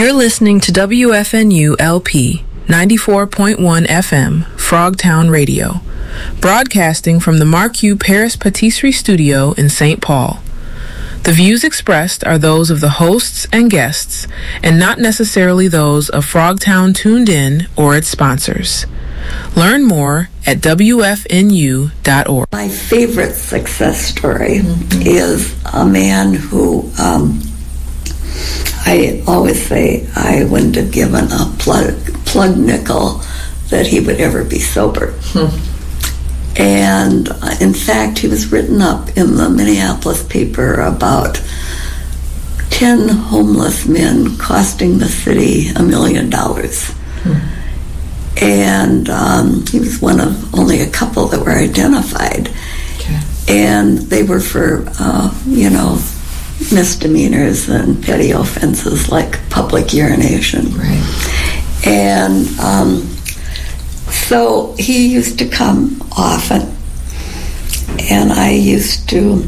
You're listening to WFNU LP 94.1 FM, Frogtown Radio, broadcasting from the Mark U. Paris Patisserie Studio in St. Paul. The views expressed are those of the hosts and guests, and not necessarily those of Frogtown Tuned In or its sponsors. Learn more at WFNU.org. My favorite success story is a man who I always say I wouldn't have given a plug nickel that he would ever be sober. And in fact, he was written up in the Minneapolis paper about 10 homeless men costing the city $1 million. And he was one of only a couple that were identified. Okay. And they were for, misdemeanors and petty offenses like public urination. Right. And so he used to come often, and I used to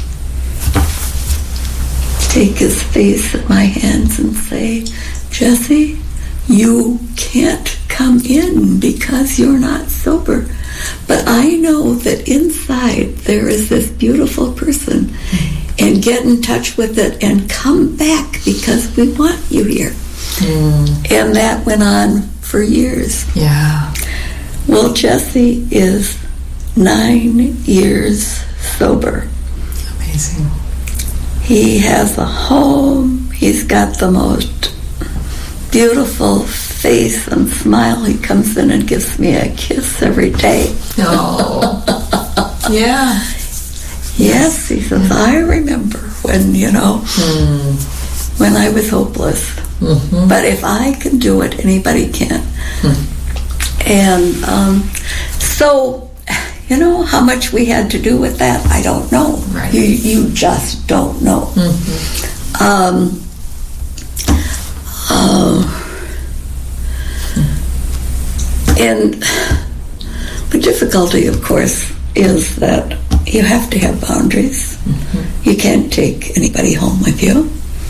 take his face in my hands and say, "Jesse, you can't come in because you're not sober. But I know that inside there is this beautiful person, and get in touch with it and come back because we want you here." And that went on for years. Yeah. Well, Jesse is 9 years sober. Amazing. He has a home. He's got the most beautiful face and smile. He comes in and gives me a kiss every day. Oh. Yeah. Yes, he says, I remember when, when I was hopeless. Mm-hmm. But if I can do it, anybody can. And so, how much we had to do with that, I don't know. Right. You just don't know. And the difficulty, of course, is that you have to have boundaries. You can't take anybody home with you.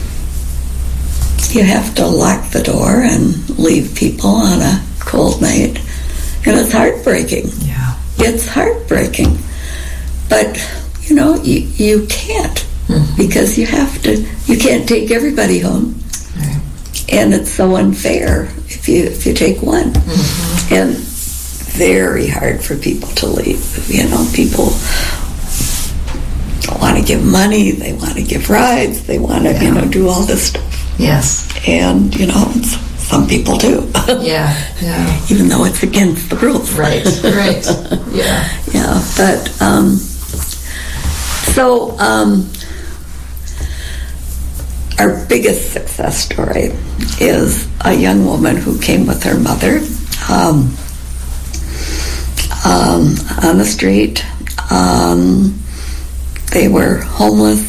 You have to lock the door and leave people on a cold night. And it's heartbreaking. Yeah. It's heartbreaking. But, you can't. Because you can't take everybody home. Right. And it's so unfair if you take one. And very hard for people to leave. People don't want to give money, they want to give rides, they want to, do all this stuff. Yes. And, some people do. Yeah. Even though it's against the rules. Right. Yeah. Yeah, but, our biggest success story is a young woman who came with her mother on the street. They were homeless.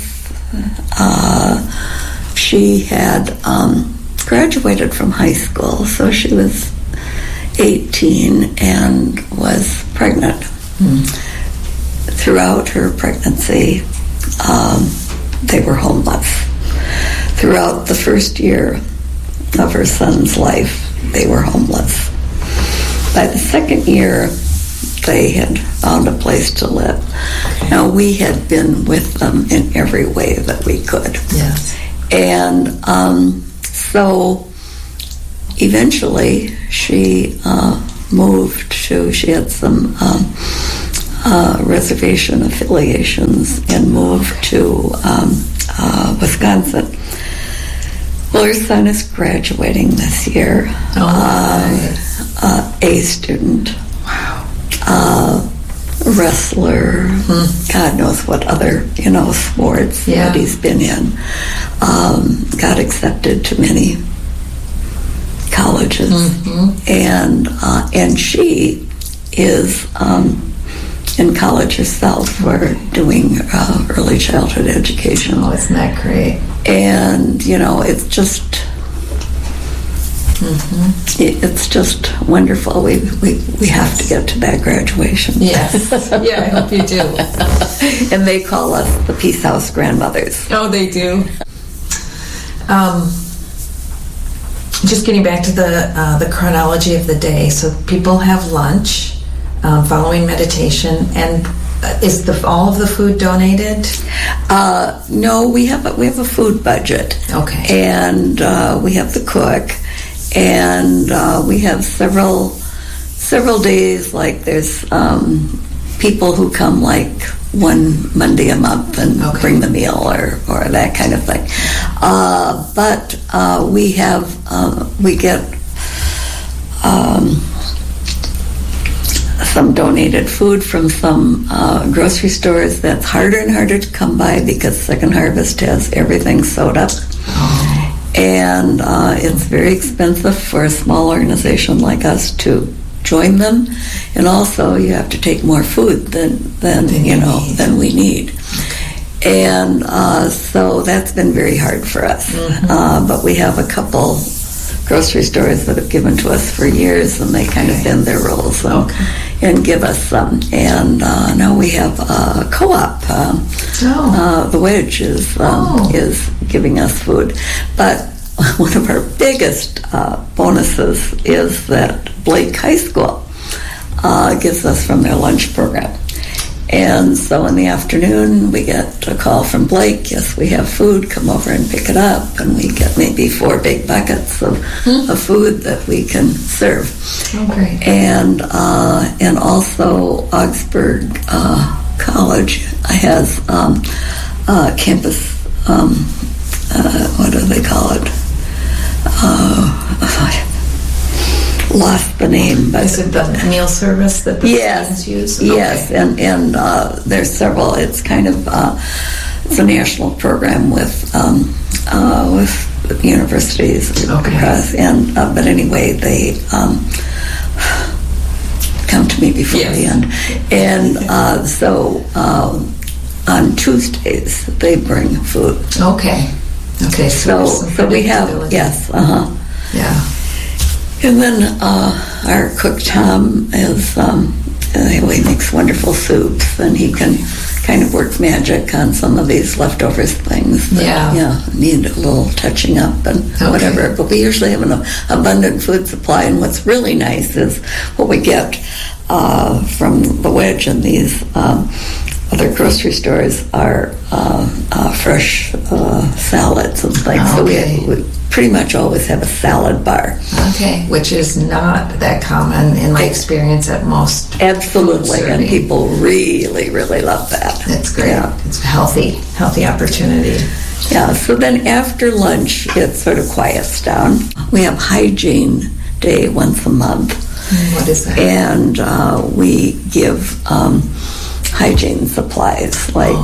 She had graduated from high school, so she was 18 and was pregnant. Throughout her pregnancy, they were homeless. Throughout the first year of her son's life, they were homeless. By the second year, they had found a place to live. Now, we had been with them in every way that we could. Yes. And so eventually she she had some reservation affiliations and moved to Wisconsin. Well, her son is graduating this year. A student. Wow. Wrestler, God knows what other, sports that he's been in. Got accepted to many colleges. And she is in college herself for doing early childhood education. Oh, isn't that great? And, it's just... It's just wonderful. We have to get to that graduation. Yes. Yeah, I hope you do. And they call us the Peace House grandmothers. Oh, they do. just getting back to the chronology of the day. So people have lunch following meditation, and is all of the food donated? No, we have a food budget. Okay. And we have the cook, and we have several days. Like there's people who come like one Monday a month and bring the meal or that kind of thing. But we get some donated food from some grocery stores that's harder and harder to come by because Second Harvest has everything sewed up. And it's very expensive for a small organization like us to join them, and also you have to take more food than we need. And so that's been very hard for us. But we have a couple grocery stores that have given to us for years, and they kind of bend their rules and give us some. And now we have a co-op. The Wedge is giving us food. But one of our biggest bonuses is that Blake High School gives us from their lunch program. And so in the afternoon, we get a call from Blake, yes, we have food, come over and pick it up. And we get maybe 4 big buckets of food that we can serve. Okay. And also Augsburg College has campus, what do they call it? Lost the name, but is it the meal service that the students use? Yes, and there's several. It's kind of it's a national program with universities across. And but anyway, they come to me before the end, and so on Tuesdays they bring food. Okay. So we have Yeah. And then our cook Tom is he makes wonderful soups, and he can kind of work magic on some of these leftovers things that need a little touching up and whatever. But we usually have an abundant food supply, and what's really nice is what we get from the Wedge and these other grocery stores are fresh salads and things. So we pretty much always have a salad bar. Okay, which is not that common in my experience at most. Absolutely, and people really, really love that. That's great. Yeah. It's a healthy opportunity. Yeah, so then after lunch, it sort of quiets down. We have hygiene day once a month. What is that? And we give hygiene supplies like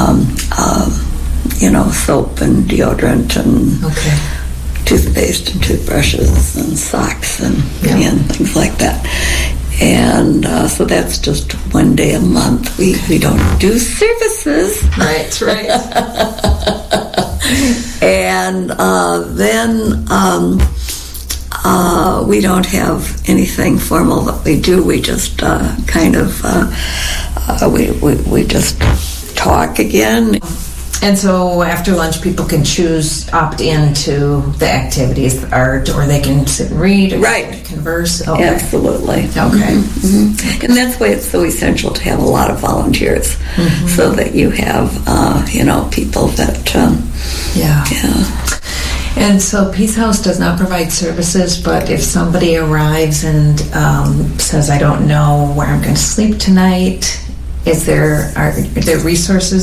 soap and deodorant and toothpaste and toothbrushes and socks and things like that. And so that's just one day a month. We don't do services. Right. And then we don't have anything formal that we do. We just we just talk again. And so after lunch, people can opt into the activities, the art, or they can sit and read, or converse. Okay. Absolutely. Okay. Mm-hmm. And that's why it's so essential to have a lot of volunteers, so that you have, people that, And so Peace House does not provide services, but if somebody arrives and says, I don't know where I'm going to sleep tonight, are there resources